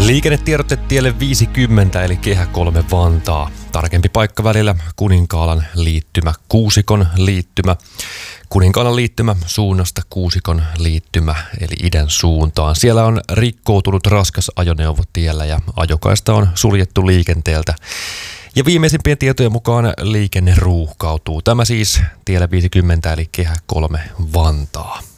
Liikennetiedote tielle 50 eli Kehä 3 Vantaa. Tarkempi paikka välillä Kuninkaalan liittymä, Kuusikon liittymä. Kuninkaalan liittymä suunnasta Kuusikon liittymä eli idän suuntaan. Siellä on rikkoutunut raskas ajoneuvo tiellä ja ajokaista on suljettu liikenteeltä. Ja viimeisimpien tietojen mukaan liikenne ruuhkautuu. Tämä siis tiellä 50 eli Kehä 3 Vantaa.